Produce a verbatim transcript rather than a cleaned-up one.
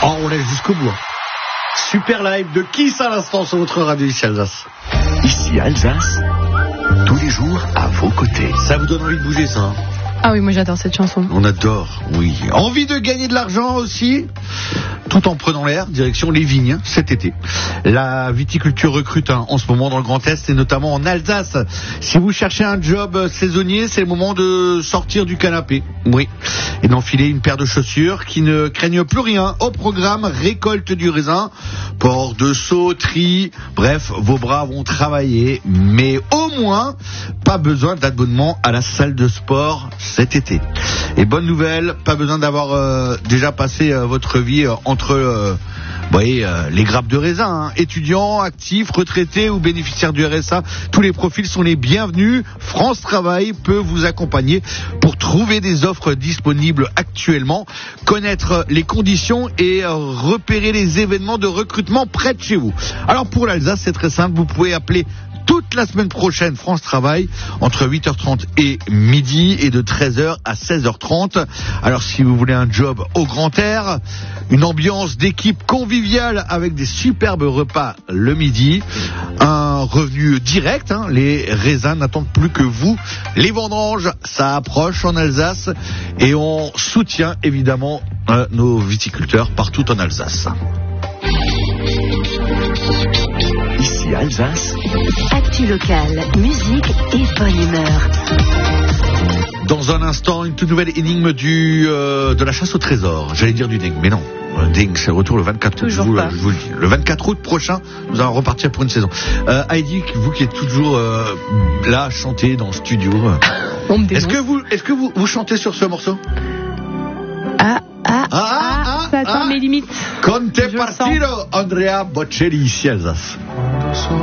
Oh, on lève jusqu'au bout. Super live de Kiss à l'instant sur votre radio ici Alsace. Ici Alsace, tous les jours à vos côtés. Ça vous donne envie de bouger ça, hein? Ah oui, moi j'adore cette chanson. On adore, oui. Envie de gagner de l'argent aussi, tout en prenant l'air, direction les vignes cet été. La viticulture recrute hein, en ce moment dans le Grand Est et notamment en Alsace. Si vous cherchez un job saisonnier, c'est le moment de sortir du canapé, oui, et d'enfiler une paire de chaussures qui ne craignent plus rien. Au programme, récolte du raisin, port de seau, tri, bref, vos bras vont travailler, mais au moins, pas besoin d'abonnement à la salle de sport cet été. Et bonne nouvelle, pas besoin d'avoir euh, déjà passé euh, votre vie euh, entre euh, vous voyez, euh, les grappes de raisin, hein. Étudiants, actifs, retraités ou bénéficiaires du R S A, tous les profils sont les bienvenus. France Travail peut vous accompagner pour trouver des offres disponibles actuellement, connaître les conditions et euh, repérer les événements de recrutement près de chez vous. Alors pour l'Alsace, c'est très simple, vous pouvez appeler toute la semaine prochaine France Travail entre huit heures trente et midi et de treize heures à seize heures trente. Alors si vous voulez un job au grand air, une ambiance d'équipe conviviale avec des superbes repas le midi, un revenu direct, hein, les raisins n'attendent plus que vous. Les vendanges, ça approche en Alsace et on soutient évidemment euh, nos viticulteurs partout en Alsace. Ici Alsace, actu locale, musique et bonne humeur. Dans un instant, une toute nouvelle énigme du, euh, de la chasse au trésor. J'allais dire du ding, mais non. Le ding, c'est le retour le vingt-quatre août. Je vous, je vous le dis. Le vingt-quatre août prochain, nous allons repartir pour une saison. Euh, Heidi, vous qui êtes toujours euh, là, chanter dans le studio. On me dénonce. Est-ce que vous, est-ce que vous, vous chantez sur ce morceau? Ah, ah, Ah, ah, ah, ça atteint ah. mes limites. Conte Je partido, Andrea Bocelli, ici Alsace.